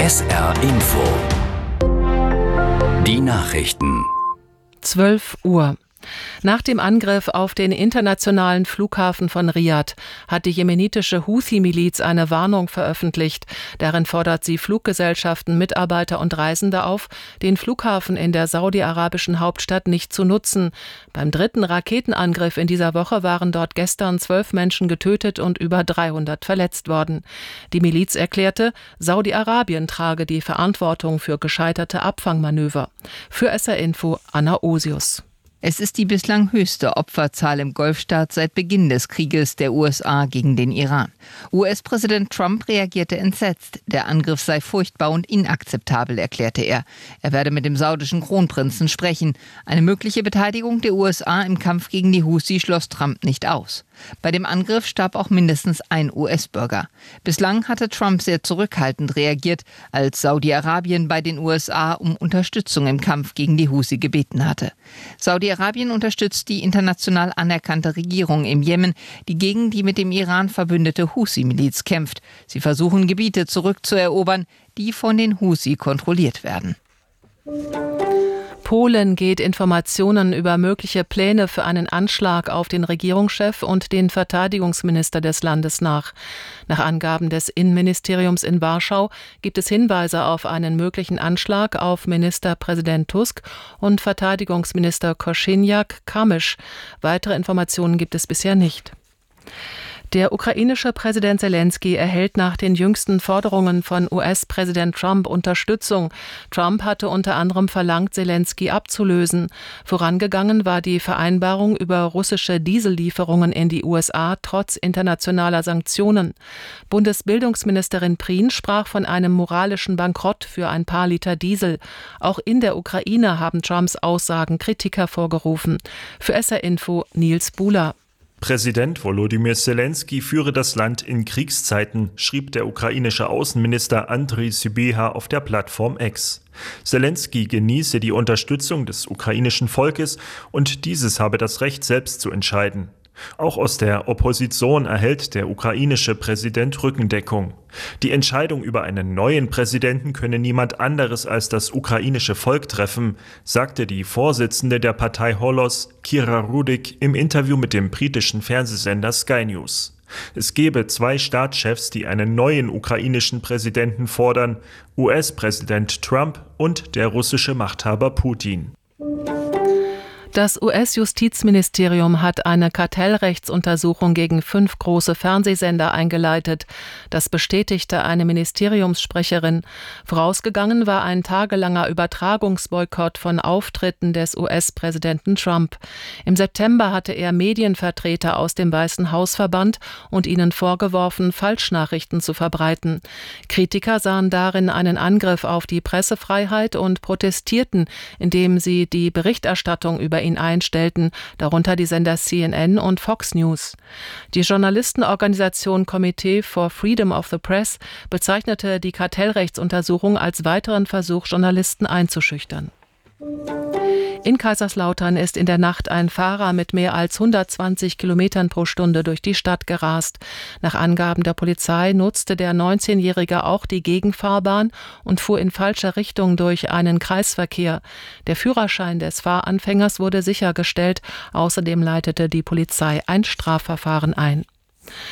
SR Info. Die Nachrichten. 12 Uhr. Nach dem Angriff auf den internationalen Flughafen von Riad hat die jemenitische Houthi-Miliz eine Warnung veröffentlicht. Darin fordert sie Fluggesellschaften, Mitarbeiter und Reisende auf, den Flughafen in der saudi-arabischen Hauptstadt nicht zu nutzen. Beim dritten Raketenangriff in dieser Woche waren dort gestern 12 Menschen getötet und über 300 verletzt worden. Die Miliz erklärte, Saudi-Arabien trage die Verantwortung für gescheiterte Abfangmanöver. Für SR Info Anna Osius. Es ist die bislang höchste Opferzahl im Golfstaat seit Beginn des Krieges der USA gegen den Iran. US-Präsident Trump reagierte entsetzt. Der Angriff sei furchtbar und inakzeptabel, erklärte er. Er werde mit dem saudischen Kronprinzen sprechen. Eine mögliche Beteiligung der USA im Kampf gegen die Houthi schloss Trump nicht aus. Bei dem Angriff starb auch mindestens ein US-Bürger. Bislang hatte Trump sehr zurückhaltend reagiert, als Saudi-Arabien bei den USA um Unterstützung im Kampf gegen die Houthi gebeten hatte. Saudi-Arabien unterstützt die international anerkannte Regierung im Jemen, die gegen die mit dem Iran verbündete Houthi-Miliz kämpft. Sie versuchen, Gebiete zurückzuerobern, die von den Houthi kontrolliert werden. Polen geht Informationen über mögliche Pläne für einen Anschlag auf den Regierungschef und den Verteidigungsminister des Landes nach. Nach Angaben des Innenministeriums in Warschau gibt es Hinweise auf einen möglichen Anschlag auf Ministerpräsident Tusk und Verteidigungsminister Kosiniak-Kamysz. Weitere Informationen gibt es bisher nicht. Der ukrainische Präsident Selenskyj erhält nach den jüngsten Forderungen von US-Präsident Trump Unterstützung. Trump hatte unter anderem verlangt, Selenskyj abzulösen. Vorangegangen war die Vereinbarung über russische Diesellieferungen in die USA trotz internationaler Sanktionen. Bundesbildungsministerin Prien sprach von einem moralischen Bankrott für ein paar Liter Diesel. Auch in der Ukraine haben Trumps Aussagen Kritik hervorgerufen. Für SR Info Nils Buhler. Präsident Volodymyr Selenskyj führe das Land in Kriegszeiten, schrieb der ukrainische Außenminister Andriy Sybiha auf der Plattform X. Selenskyj genieße die Unterstützung des ukrainischen Volkes und dieses habe das Recht, selbst zu entscheiden. Auch aus der Opposition erhält der ukrainische Präsident Rückendeckung. Die Entscheidung über einen neuen Präsidenten könne niemand anderes als das ukrainische Volk treffen, sagte die Vorsitzende der Partei Holos, Kira Rudik, im Interview mit dem britischen Fernsehsender Sky News. Es gebe 2 Staatschefs, die einen neuen ukrainischen Präsidenten fordern, US-Präsident Trump und der russische Machthaber Putin. Das US-Justizministerium hat eine Kartellrechtsuntersuchung gegen 5 große Fernsehsender eingeleitet. Das bestätigte eine Ministeriumssprecherin. Vorausgegangen war ein tagelanger Übertragungsboykott von Auftritten des US-Präsidenten Trump. Im September hatte er Medienvertreter aus dem Weißen Haus verbannt und ihnen vorgeworfen, Falschnachrichten zu verbreiten. Kritiker sahen darin einen Angriff auf die Pressefreiheit und protestierten, indem sie die Berichterstattung über ihn einstellten, darunter die Sender CNN und Fox News. Die Journalistenorganisation Committee for Freedom of the Press bezeichnete die Kartellrechtsuntersuchung als weiteren Versuch, Journalisten einzuschüchtern. In Kaiserslautern ist in der Nacht ein Fahrer mit mehr als 120 Kilometern pro Stunde durch die Stadt gerast. Nach Angaben der Polizei nutzte der 19-Jährige auch die Gegenfahrbahn und fuhr in falscher Richtung durch einen Kreisverkehr. Der Führerschein des Fahranfängers wurde sichergestellt. Außerdem leitete die Polizei ein Strafverfahren ein.